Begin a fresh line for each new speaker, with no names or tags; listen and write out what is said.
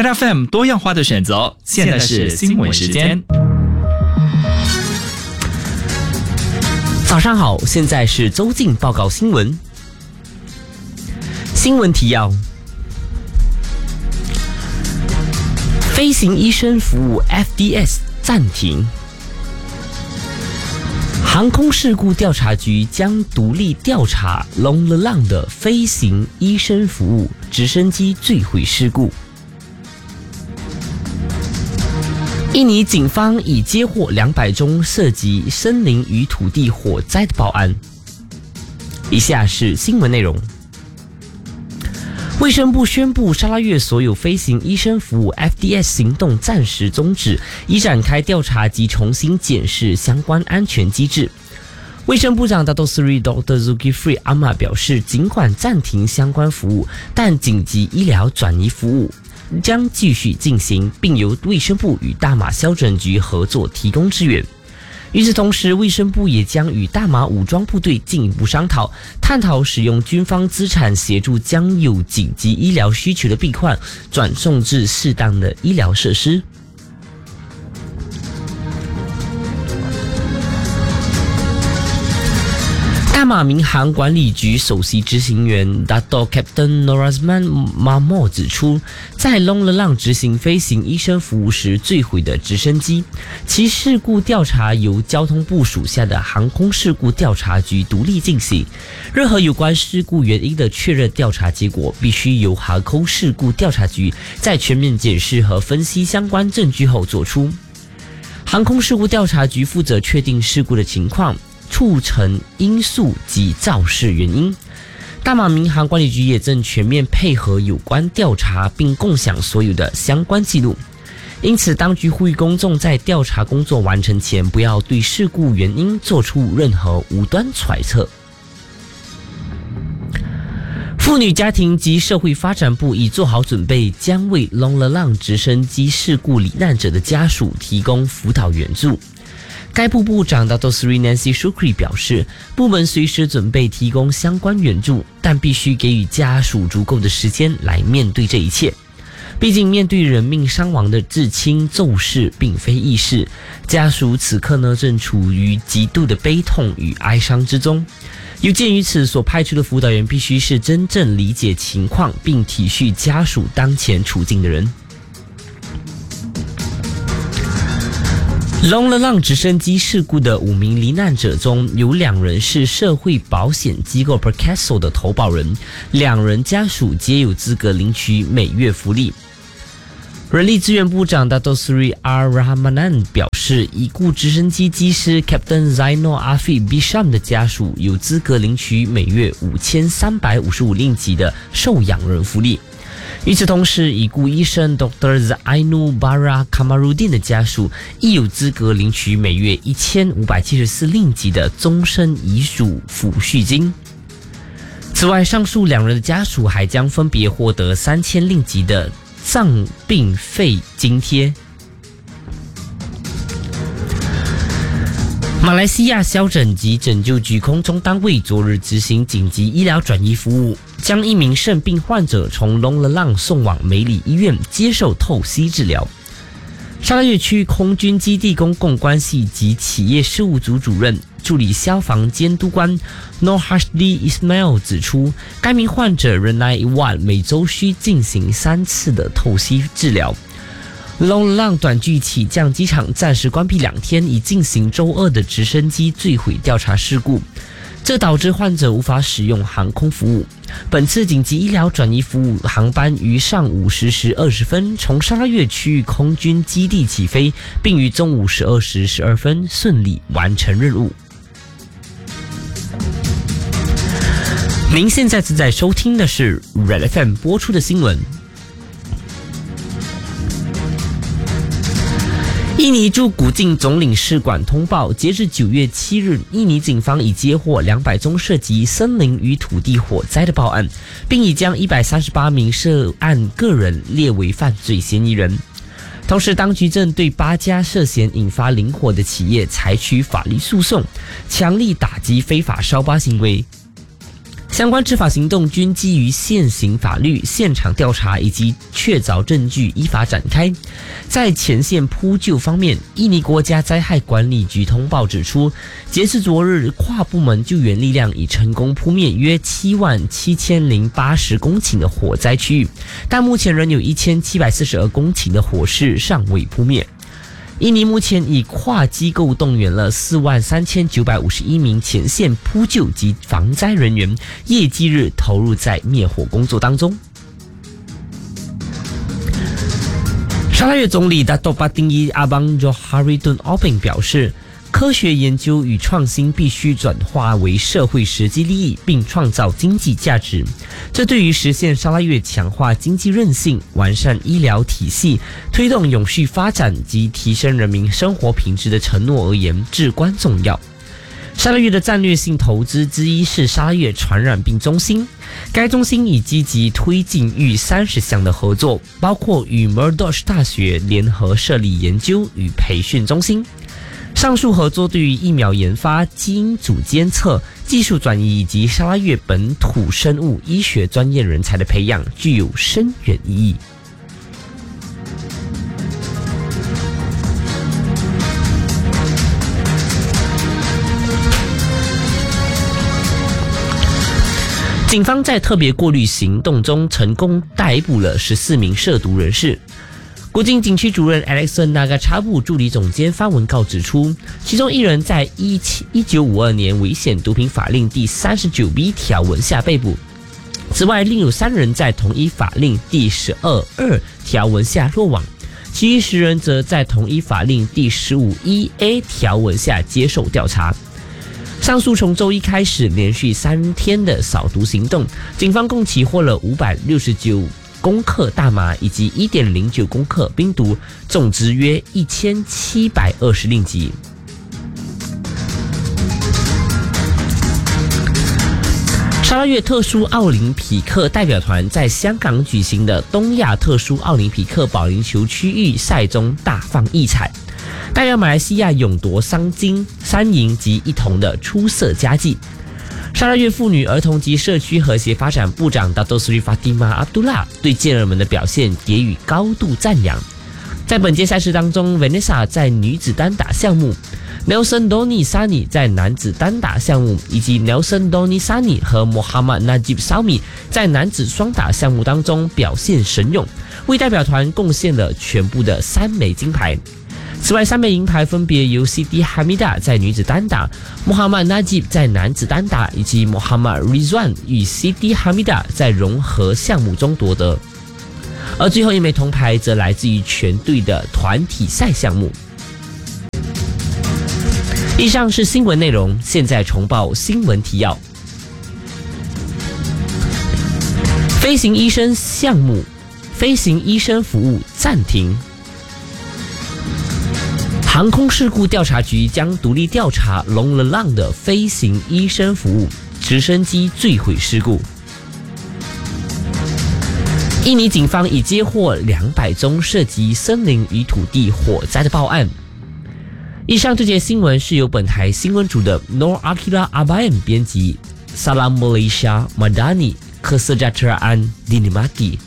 Red FM 多样化的选择，现在是新闻时间。
早上好，现在是周进报告新闻。新闻提要：飞行医生服务 FDS 暂停。航空事故调查局将独立调查 Long Le Lang 的飞行医生服务直升机坠毁事故。印尼警方已接获200宗涉及森林与土地火灾的报案。以下是新闻内容。卫生部宣布，沙拉越所有飞行医生服务 FDS 行动暂时终止，已展开调查及重新检视相关安全机制。卫生部长 Dato Seri Dr. Zulkifli Ahmad 表示，尽管暂停相关服务，但紧急医疗转移服务将继续进行，并由卫生部与大马消拯局合作提供支援。与此同时，卫生部也将与大马武装部队进一步商讨，探讨使用军方资产协助将有紧急医疗需求的病患转送至适当的医疗设施。大马民航管理局首席执行员 Dato Captain Norazman Mahmoud 指出，在 Long Le Lang 执行飞行医生服务时坠毁的直升机，其事故调查由交通部属下的航空事故调查局独立进行。任何有关事故原因的确认调查结果，必须由航空事故调查局在全面检视和分析相关证据后做出。航空事故调查局负责确定事故的情况、促成因素及肇事原因。大马民航管理局也正全面配合有关调查，并共享所有的相关记录。因此，当局呼吁公众在调查工作完成前，不要对事故原因做出任何无端揣测。妇女家庭及社会发展部已做好准备，将为 Long Le Lang 直升机事故罹难者的家属提供辅导援助。该部部长 Dato Seri Nancy Shukri 表示，部门随时准备提供相关援助，但必须给予家属足够的时间来面对这一切。毕竟，面对人命伤亡的至亲骤逝并非易事，家属此刻正处于极度的悲痛与哀伤之中。有鉴于此，所派出的辅导员必须是真正理解情况并体恤家属当前处境的人。Long Le Lang 直升机事故的5名罹难者中，有2人是社会保险机构 Percaso 的投保人，2人家属皆有资格领取每月福利。人力资源部长 Dato Seri Ar-Rahmanan 表示，已故直升机机师 Captain Zainal Afif Bisham 的家属有资格领取每月5355令吉的受养人福利。与此同时，已故医生 Dr. Zainul Bara Kamarudin 的家属亦有资格领取每月1574令吉的终身遗属抚恤金。此外，上述2人的家属还将分别获得3000令吉的丧病费津贴。马来西亚消拯及拯救局空中单位昨日执行紧急医疗转移服务，将一名肾病患者从 Long Le Lang 送往梅里医院接受透析治疗。沙拉越区空军基地公共关系及企业事务组主任、助理消防监督官 Nur Hashdi Ismail 指出，该名患者仍来1每周需进行3次的透析治疗。Long Le Lang 短距起降机场暂时关闭2天，以进行周2的直升机坠毁调查事故，这导致患者无法使用航空服务。本次紧急医疗转移服务航班于上午10时20分从沙拉越区域空军基地起飞，并于中午12时12分顺利完成任务。您现在正在收听的是 Red FM 播出的新闻。印尼驻古晋总领事馆通报，截至9月7日，印尼警方已接获200宗涉及森林与土地火灾的报案，并已将138名涉案个人列为犯罪嫌疑人。同时，当局正对8家涉嫌引发林火的企业采取法律诉讼，强力打击非法烧扒行为。 相关执法行动均基于现行法律、现场调查以及确凿证据依法展开。在前线扑救方面，印尼国家灾害管理局通报指出，截至昨日，跨部门救援力量已成功扑灭约77080公顷的火灾区域，但目前仍有1742公顷的火势尚未扑灭。印尼目前已跨机构动员了43951名前线扑救及防灾人员，夜继日投入在灭火工作当中。沙拉越总理达多巴丁伊阿邦佐哈瑞顿奥宾表示，科学研究与创新必须转化为社会实际利益，并创造经济价值。这对于实现沙拉越强化经济韧性、完善医疗体系、推动永续发展及提升人民生活品质的承诺而言至关重要。沙拉越的战略性投资之一是沙拉越传染病中心，该中心已积极推进逾30项的合作，包括与 Murdoch 大学联合设立研究与培训中心。上述合作对于疫苗研发、基因组监测、技术转移以及沙拉越本土生物医学专业人才的培养具有深远意义。警方在特别过滤行动中成功逮捕了14名涉毒人士。国境警区主任 Alex Nagachabu 助理总监发文告指出，其中一人在1952年危险毒品法令第 39B 条文下被捕，此外另有3人在同一法令第122条文下落网，其余10人则在同一法令第 15A 条文下接受调查。上诉从周一开始连续3天的扫毒行动，警方共起获了569公克大麻以及 1.09 公克冰毒，总值约1720令吉。沙拉越特殊奥林匹克代表团在香港举行的东亚特殊奥林匹克保龄球区域赛中大放异彩，代表马来西亚勇夺3金3银及1铜的出色佳绩。沙拉越妇女、儿童及社区和谐发展部长 Dato Sri Fatimah Abdullah 对健儿们的表现给予高度赞扬。在本届赛事当中 ，Vanessa 在女子单打项目， Nelson Doni Sani 在男子单打项目，以及 Nelson Doni Sani 和 Muhammad Najib Salmi 在男子双打项目当中表现神勇，为代表团贡献了全部的3枚金牌。此外，3枚银牌分别由 Siti Hamidah 在女子单打、Muhammad Najib 在男子单打，以及 Muhammad Rizwan 与 Siti Hamidah 在融合项目中夺得。而最后1枚铜牌则来自于全队的团体赛项目。以上是新闻内容，现在重报新闻提要。飞行医生项目，飞行医生服务暂停。航空事故调查局将独立调查龙了浪的飞行医生服务直升机坠毁事故。印尼警方已接获200宗涉及森林与土地火灾的报案。以上这节新闻是由本台新闻组的 Nor Akila Abayan 编辑 Salam Malaysia Madani Kesejahteraan Dinimati